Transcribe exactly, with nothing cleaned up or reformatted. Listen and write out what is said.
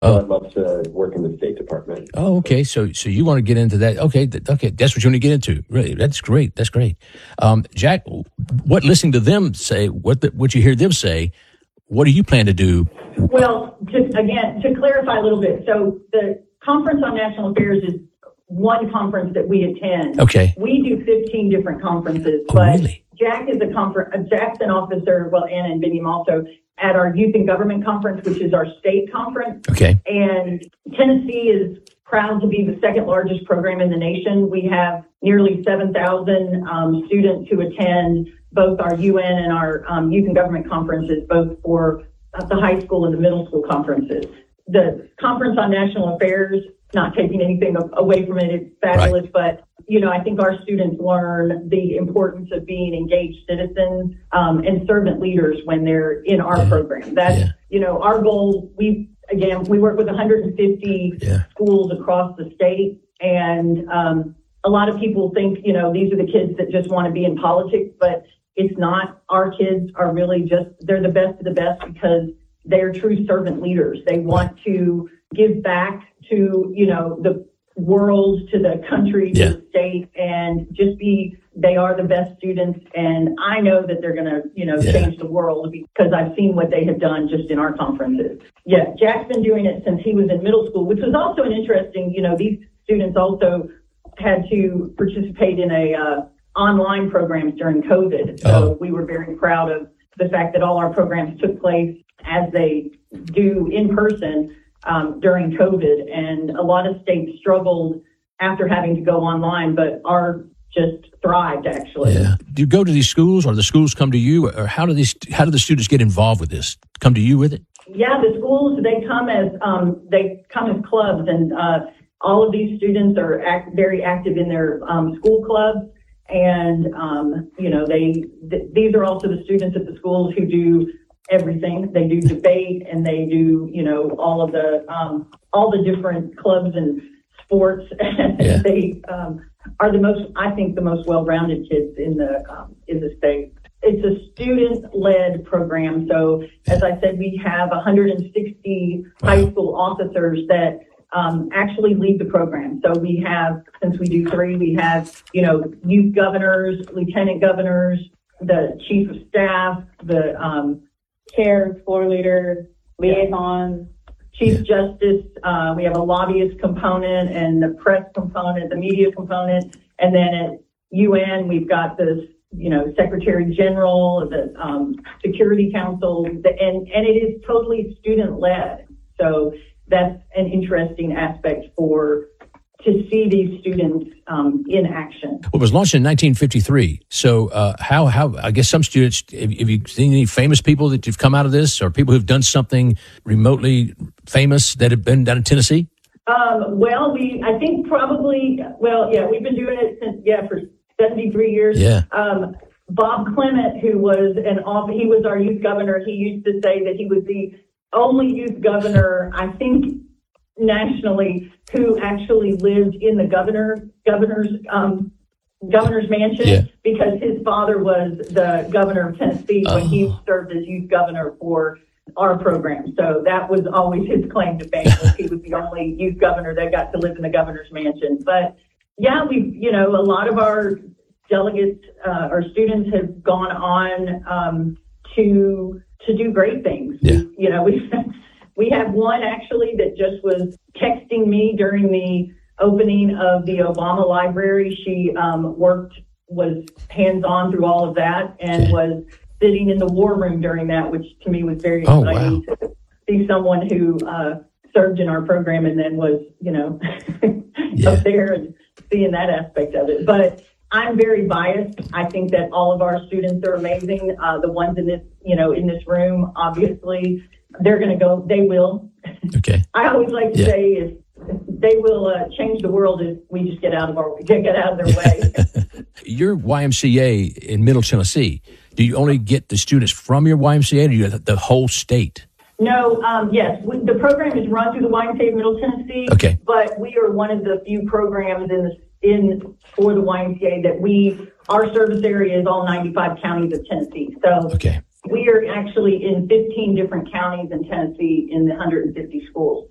Oh. So I'd love to work in the State Department. Oh, okay. So, so you want to get into that? Okay, th- okay. That's what you want to get into. Really, that's great. That's great. Um, Jack, what listening to them say, what the, what you hear them say, what do you plan to do? Well, just again to clarify a little bit. So the Conference on National Affairs is one conference that we attend. Okay. We do fifteen different conferences, oh, but really? Jack is a conference. Jack's an officer. Well, Anna and Vivian also at our Youth and Government Conference, which is our state conference. Okay. And Tennessee is proud to be the second largest program in the nation. We have nearly seven thousand um, students who attend both our U N and our um, Youth and Government Conferences, both for uh, the high school and the middle school conferences. The Conference on National Affairs, not taking anything away from it, it's fabulous, right. But you know, I think our students learn the importance of being engaged citizens um, and servant leaders when they're in our yeah. program. That's, yeah. you know, our goal. We, again, we work with one hundred fifty yeah. schools across the state. And um, a lot of people think, you know, these are the kids that just want to be in politics, but it's not. Our kids are really just, they're the best of the best because they're true servant leaders. They want to give back to, you know, the world, to the country, to yeah. the state, and just be, they are the best students. And I know that they're going to, you know, yeah. change the world because I've seen what they have done just in our conferences. Yeah, Jack's been doing it since he was in middle school, which was also an interesting, you know, these students also had to participate in a uh, online programs during COVID. So oh. we were very proud of the fact that all our programs took place as they do in person um, during COVID. And a lot of states struggled after having to go online, but our just thrived actually. Yeah. Do you go to these schools, or the schools come to you, or how do these, how do the students get involved with this? Come to you with it? Yeah, the schools, they come as, um, they come as clubs, and uh, all of these students are act, very active in their um, school clubs. And, um, you know, they, th- these are also the students at the schools who do everything. They do debate, and they do, you know, all of the, um, all the different clubs and sports. And yeah. they, um, are the most, I think, the most well-rounded kids in the, um, in the state. It's a student-led program. So as I said, we have one hundred sixty wow. high school officers that Um, actually lead the program. So we have, since we do three, we have, you know, youth governors, lieutenant governors, the chief of staff, the um, chair, floor leader, liaison, chief yeah. justice. Uh, we have a lobbyist component and the press component, the media component. And then at U N, we've got this, you know, secretary general, the um, security council, the, and, and it is totally student led. So that's an interesting aspect for to see these students um, in action. Well, it was launched in nineteen fifty-three. So uh, how, how, I guess some students, have, have you seen any famous people that have come out of this, or people who've done something remotely famous that have been down in Tennessee? Um, well, we, I think probably, well, yeah, we've been doing it since, yeah, for seventy-three years. Yeah. Um, Bob Clement, who was an, he was our youth governor, he used to say that he was the only youth governor, I think, nationally, who actually lived in the governor governor's um, governor's mansion yeah. because his father was the governor of Tennessee oh. when he served as youth governor for our program. So that was always his claim to fame. Was he was the only youth governor that got to live in the governor's mansion. But yeah, we, you know, a lot of our delegates, uh, our students have gone on um, to. to do great things. Yeah. We, you know, we we have one actually that just was texting me during the opening of the Obama Library. She um, worked, was hands-on through all of that, and yeah. was sitting in the war room during that, which to me was very oh, exciting wow. to see someone who uh, served in our program and then was, you know, yeah. up there and seeing that aspect of it. But I'm very biased. I think that all of our students are amazing. Uh, the ones in this, you know, in this room, obviously, they're going to go, they will. Okay. I always like to yeah. say if they will uh, change the world if we just get out of our, get out of their way. Your Y M C A in Middle Tennessee, do you only get the students from your Y M C A, or do you get the whole state? No, um, yes, we, the program is run through the Y M C A of Middle Tennessee, okay. but we are one of the few programs in the in for the Y M C A that we, our service area is all ninety-five counties of Tennessee. So okay. we are actually in fifteen different counties in Tennessee in the one hundred fifty schools.